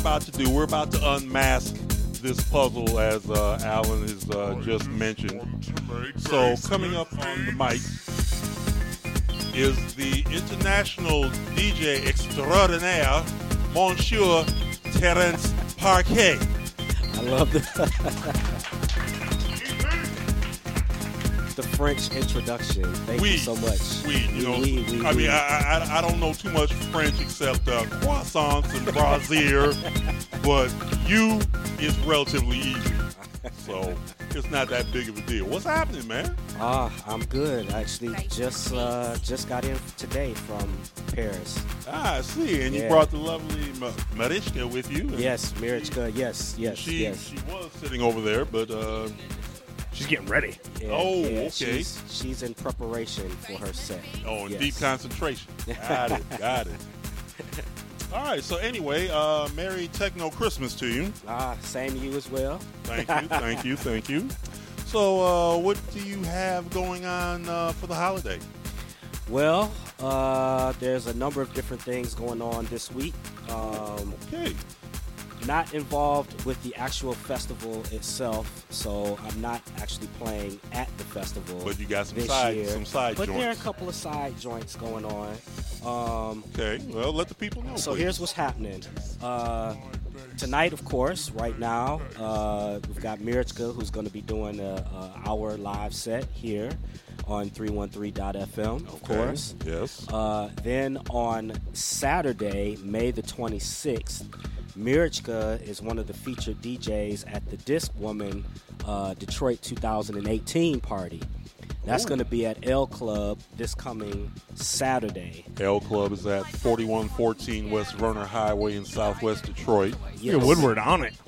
about to do. We're about to unmask this puzzle, as Alan has just mentioned. So coming up on the mic is the international DJ extraordinaire, Monsieur Terence Parquet. I love the French introduction. Thank you so much. I mean, I don't know too much French except croissants and brassiere, but you is relatively easy. So it's not that big of a deal. What's happening, man? I'm good. I actually just got in today from Paris. I see. And you brought the lovely Marichka with you. Yes, Marichka. Yes. She was sitting over there, but she's getting ready. Okay. She's in preparation for her set. Oh, in deep concentration. Got it. All right, so anyway, Merry Techno Christmas to you. Same to you as well. Thank you. So what do you have going on for the holiday? Well, there's a number of different things going on this week. Okay. Not involved with the actual festival itself, so I'm not actually playing at the festival. But you got some side joints. But there are a couple of side joints going on. Okay, well, let the people know. So please. Here's what's happening. Tonight, of course, right now, we've got Marichka, who's going to be doing our live set here on 313.fm, of course. Yes. Then on Saturday, May the 26th, Marichka is one of the featured DJs at the Disc Woman Detroit 2018 party. That's going to be at L Club this coming Saturday. L Club is at 4114 West Verner Highway in Southwest Detroit. Yes. Woodward on it.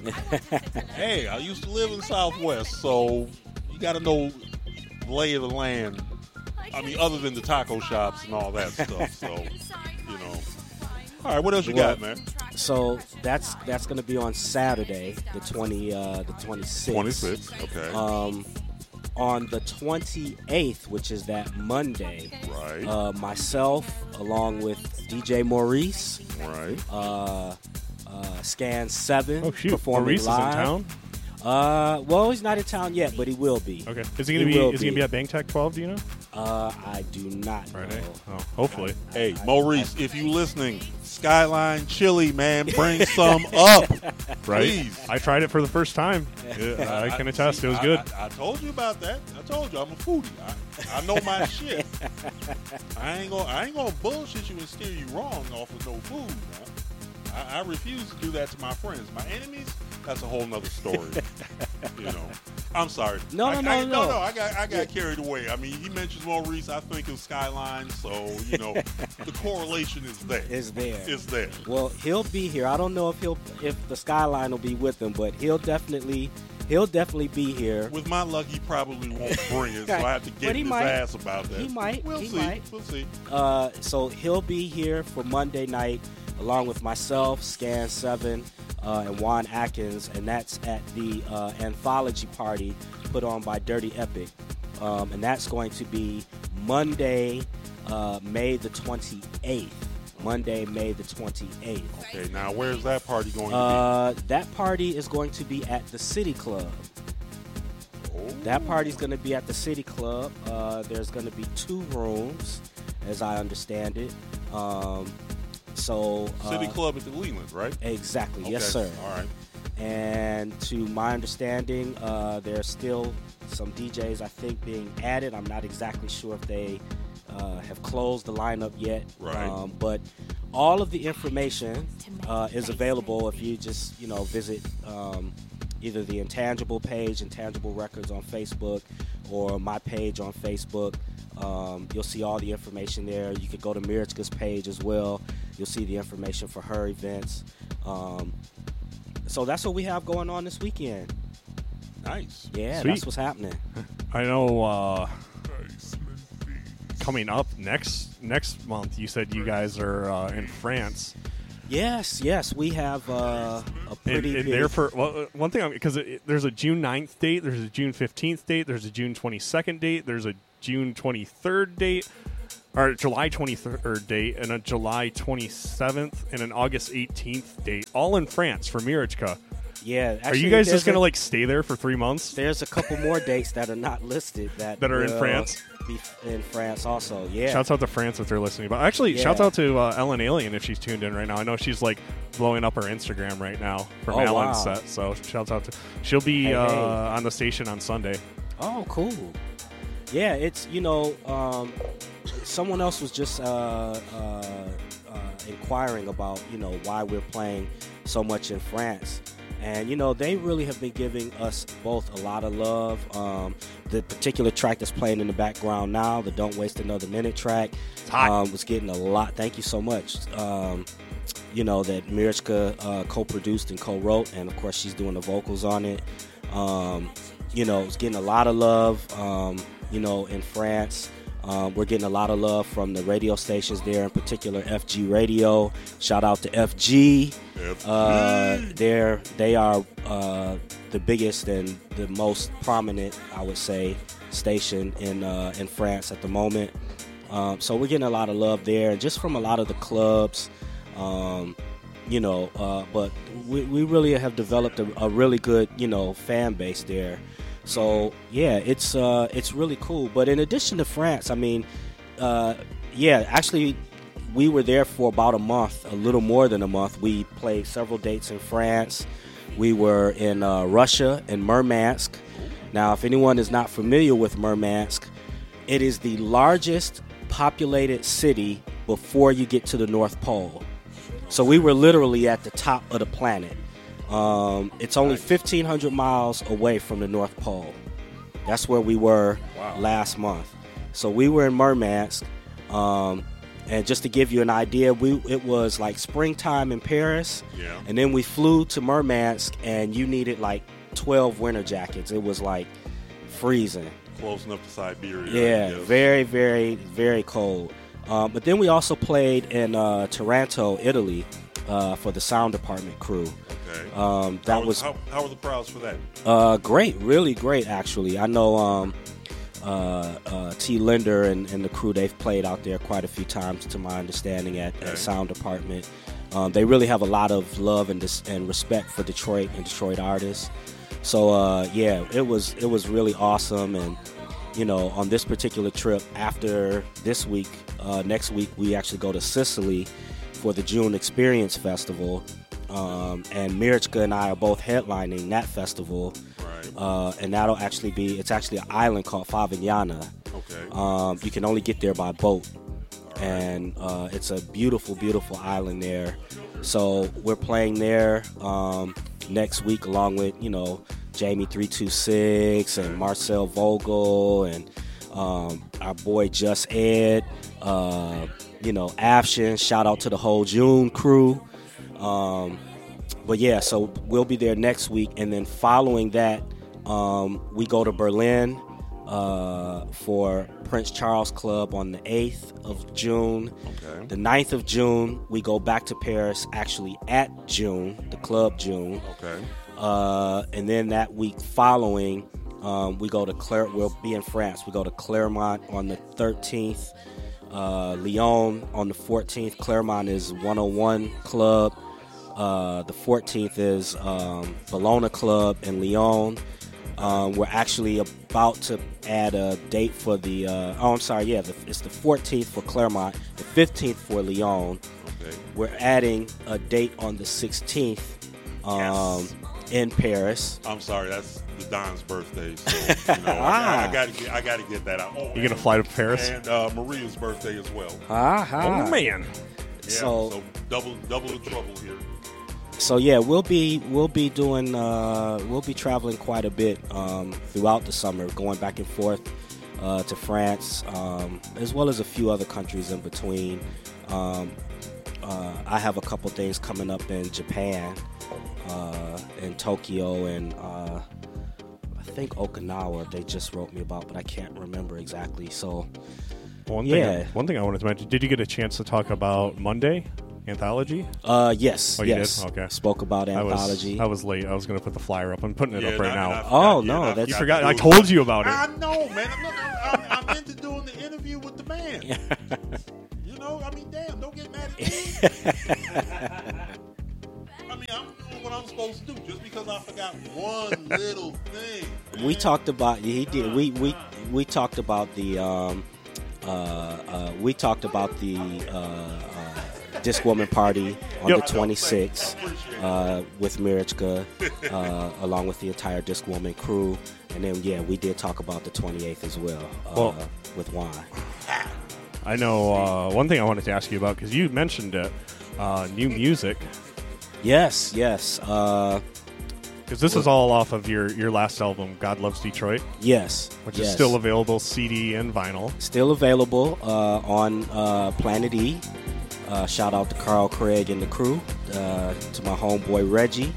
Hey, I used to live in Southwest, so you got to know the lay of the land. I mean, other than the taco shops and all that stuff. So, you know. All right, what else you got, man? So that's going to be on Saturday, the 26th. 26th, okay. On the 28th, which is that Monday, right? Myself, along with DJ Maurice, right? Scan 7, performing Maurice live. Is in town? Well, he's not in town yet, but he will be. Okay. Is he going to be at Bangtech 12? Do you know? I do not know. Oh, hopefully. Hey, Maurice, if you listening, Skyline Chili, man, bring some up. Right. Please. I tried it for the first time. Yeah, I can attest. It was good. I told you about that. I told you I'm a foodie. I know my shit. I ain't gonna bullshit you and steer you wrong off of no food. Man. I refuse to do that to my friends. My enemies, that's a whole nother story. You know. I'm sorry. No. I got carried away. I mean, he mentions Maurice. I think of Skyline, so you know, the correlation is there. It's there. Well, he'll be here. I don't know if the Skyline will be with him, but he'll definitely be here. With my luck, he probably won't bring it, so I have to get his ass about that. He might. We'll see. So he'll be here for Monday night, along with myself, Scan 7, and Juan Atkins, and that's at the anthology party put on by Dirty Epic. And that's going to be Monday, May the 28th. Monday, May the 28th. Okay, now where's that party going to be? That party is going to be at the City Club. Oh. That party's going to be at the City Club. There's going to be 2 rooms, as I understand it. City Club at the Leland, right? Exactly. Okay. Yes, sir. All right. And to my understanding, there are still some DJs, I think, being added. I'm not exactly sure if they have closed the lineup yet. Right. But all of the information is available if you just, visit either the Intangible page, Intangible Records on Facebook, or my page on Facebook. You'll see all the information there. You could go to Marichka's page as well. You'll see the information for her events. So that's what we have going on this weekend. Nice. Yeah, Sweet. That's what's happening. I know coming up next month, you said you guys are in France. Yes, we have a pretty big... there for one thing, because there's a June 9th date, there's a June 15th date, there's a June 22nd date, there's a June 23rd date. or July 23rd date, and a July 27th, and an August 18th date, all in France for Mirachka. Yeah, actually, are you guys just going to like stay there for 3 months? There's a couple more dates that are not listed that are in France. Be in France also. Yeah. Shouts out to France if they're listening. But actually, shouts out to Ellen Alien if she's tuned in right now. I know she's like blowing up her Instagram right now from Alan's set. So shouts out to. She'll be on the station on Sunday. Oh, cool. Yeah, it's someone else was just inquiring about why we're playing so much in France. And, they really have been giving us both a lot of love. The particular track that's playing in the background now, the Don't Waste Another Minute track, was getting a lot. Thank you so much. That Mirachka co-produced and co-wrote, and, of course, she's doing the vocals on it. It's getting a lot of love, in France. We're getting a lot of love from the radio stations there, in particular FG Radio. Shout out to FG. They are the biggest and the most prominent, I would say, station in France at the moment. So we're getting a lot of love there, just from a lot of the clubs. But we really have developed a really good, fan base there. So yeah, it's really cool. But in addition to France, I mean, actually, we were there for about a month, a little more than a month. We played several dates in France. We were in Russia, in Murmansk. Now, if anyone is not familiar with Murmansk, it is the largest populated city before you get to the North Pole. So we were literally at the top of the planet. It's only 1,500 miles away from the North Pole. That's where we were last month. So we were in Murmansk. And just to give you an idea, it was like springtime in Paris. Yeah. And then we flew to Murmansk, and you needed like 12 winter jackets. It was like freezing. Close enough to Siberia. Yeah, very, very, very cold. But then we also played in Taranto, Italy, for the sound department crew. Okay. How were the crowds for that? Great, really great, actually. I know T. Linder and the crew, they've played out there quite a few times, to my understanding, at sound department. They really have a lot of love and respect for Detroit and Detroit artists. So it was really awesome. And on this particular trip, after this week, next week we actually go to Sicily for the June Experience Festival, and Mirachka and I are both headlining that festival. Right. And that'll actually it's actually an island called Favignana. Okay. You can only get there by boat. Right. And it's a beautiful, beautiful island there. So we're playing there next week, along with Jamie 326 and Marcel Vogel and our boy Just Ed, Afshin. Shout out to the whole June crew. But yeah, so we'll be there next week, and then following that, we go to Berlin for Prince Charles Club on the 8th of June. Okay. The 9th of June, we go back to Paris, actually at June, the Club June. Okay. And then that week following, we go to we'll be in France. We go to Clermont on the 13th, Lyon on the 14th. Clermont is 101 Club. The 14th is Bologna Club in Lyon. We're actually about to add a date for it's the 14th for Clermont, the 15th for Lyon. Okay. We're adding a date on the 16th in Paris. I'm sorry, that's the Don's birthday, so I gotta get that out. Oh, You gonna fly to Paris? And Maria's birthday as well. Oh man! Yeah, So double the trouble here. So yeah, we'll be doing we'll be traveling quite a bit throughout the summer, going back and forth to France, as well as a few other countries in between. I have a couple things coming up in Japan, in Tokyo, and I think Okinawa. They just wrote me about, but I can't remember exactly. So One thing I wanted to mention. Did you get a chance to talk about Monday? Anthology? Yes. Oh, you yes. did? Okay. Spoke about Anthology. I was late. I was going to put the flyer up. I'm putting it up right now. You You forgot. I told you about it. I know, man. Look, I'm into doing the interview with the man. You know, I mean, damn, don't get mad at me. I mean, I'm doing what I'm supposed to do just because I forgot one little thing. Man. We talked about we talked about the Disc Woman Party on the 26th with Mirichka, along with the entire Disc Woman crew. And then, we did talk about the 28th as well, with Juan. I know one thing I wanted to ask you about, because you mentioned it, new music. Yes. Because this is all off of your last album, God Loves Detroit. Yes. Which is still available CD and vinyl. Still available on Planet E. Shout out to Carl Craig and the crew, to my homeboy Reggie.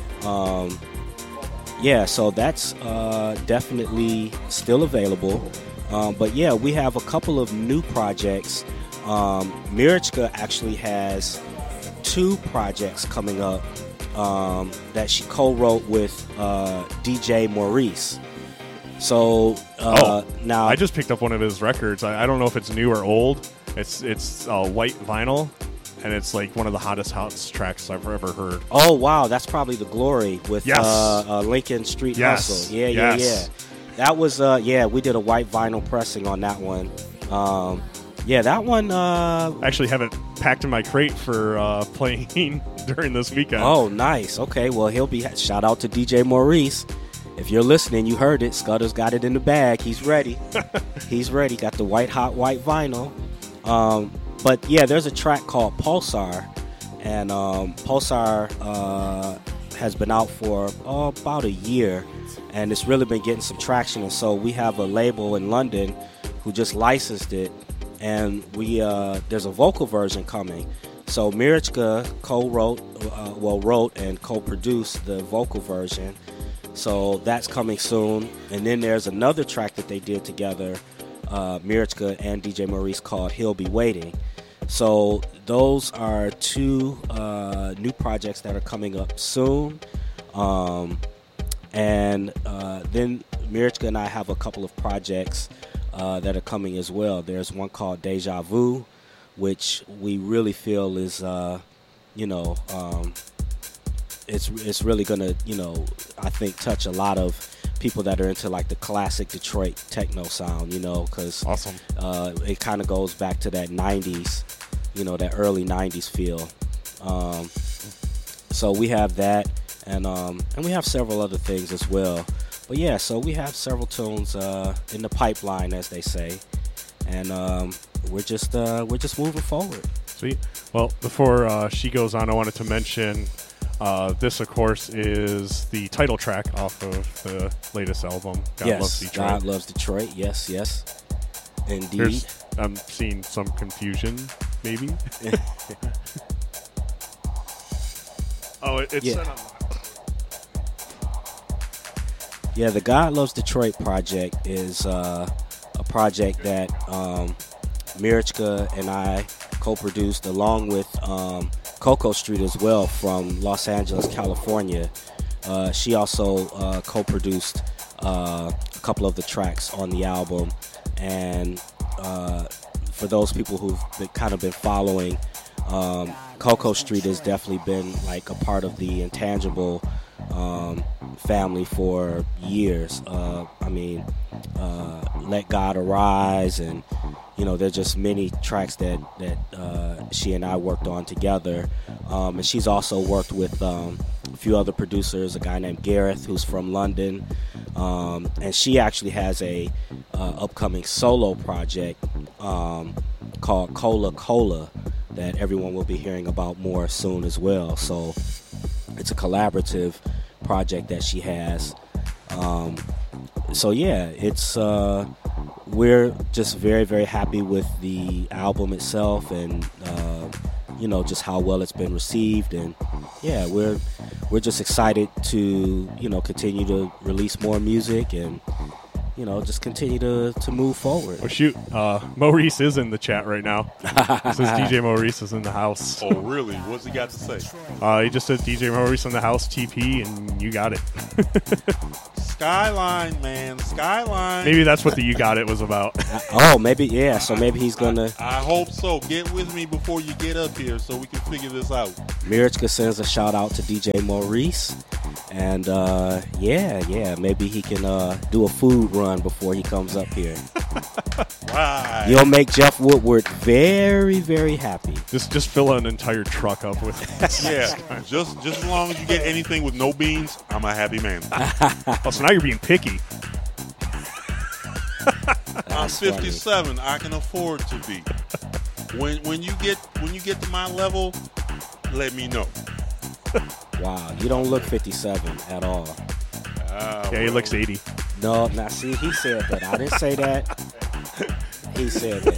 So that's definitely still available. But we have a couple of new projects. Mirichka actually has 2 projects coming up that she co-wrote with DJ Maurice. So now I just picked up one of his records. I don't know if it's new or old. It's white vinyl, and it's like one of the hottest house tracks I've ever heard. Oh wow, that's probably The Glory with Lincoln Street Hustle. Yeah. That was we did a white vinyl pressing on that one. That one I actually have it packed in my crate for playing during this weekend. Oh, nice. Okay, well he'll be shout out to DJ Maurice. If you're listening, you heard it. Scudder's got it in the bag. He's ready. He's ready. Got the white vinyl. But there's a track called Pulsar, and Pulsar has been out for about a year, and it's really been getting some traction. And so we have a label in London who just licensed it, and there's a vocal version coming. So Mirichka wrote and co-produced the vocal version. So that's coming soon. And then there's another track that they did together, Mirichka and DJ Maurice, called He'll Be Waiting. So those are 2 new projects that are coming up soon. And then Mirichka and I have a couple of projects that are coming as well. There's one called Deja Vu, which we really feel is, it's really going to, I think touch a lot of people that are into like the classic Detroit techno sound, because awesome. It kind of goes back to that 90s, that early 90s feel. So we have that, and we have several other things as well. But so we have several tunes in the pipeline, as they say, and we're just moving forward. Sweet. Well, before she goes on, I wanted to mention this, of course, is the title track off of the latest album, God Loves Detroit. God Loves Detroit. Yes, indeed. I'm seeing some confusion, maybe. It's set on. Yeah, the God Loves Detroit project is a project that Mirichka and I co-produced along with Coco Street as well from Los Angeles, California. She also co-produced a couple of the tracks on the album. And for those people who've been following, Coco Street has definitely been like a part of the Intangible family for years. Let God Arise, and there's just many tracks that she and I worked on together. And she's also worked with a few other producers, a guy named Gareth who's from London, and she actually has a upcoming solo project called Cola that everyone will be hearing about more soon as well. So it's a collaborative project that she has. It's we're just very, very happy with the album itself, and just how well it's been received, and we're just excited to continue to release more music and just continue to move forward. Oh shoot, Maurice is in the chat right now. It says DJ Maurice is in the house. Oh really? What's he got to say? He just said DJ Maurice in the house, TP, and you got it. Skyline, man. Skyline. Maybe that's what the You Got It was about. Oh, maybe, yeah. So maybe he's going to. I hope so. Get with me before you get up here so we can figure this out. Mirachka sends a shout out to DJ Maurice. And, yeah, maybe he can do a food run before he comes up here. Right. You'll make Jeff Woodward very, very happy. Just fill an entire truck up with. Yeah, just as long as you get anything with no beans, I'm a happy man. Oh, so now you're being picky. I'm 57. I can afford to be. When you get to my level, let me know. Wow, you don't look 57 at all. Yeah, he looks 80. No, now see, he said that. I didn't say that. He said that.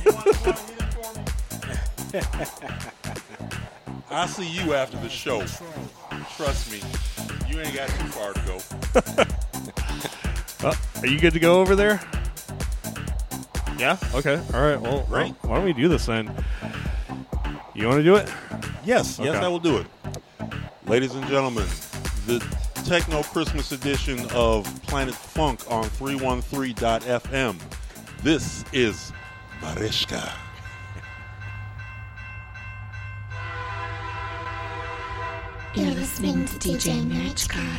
I'll see you after the show. Trust me, you ain't got too far to go. Are you good to go over there? Yeah? Okay. All right. Well, Right. why don't we do this then? You want to do it? Yes, Okay. I will do it. Ladies and gentlemen, the Techno Christmas edition of Planet Funk on 313.fm. This is Mariska. You're listening to DJ Marichka.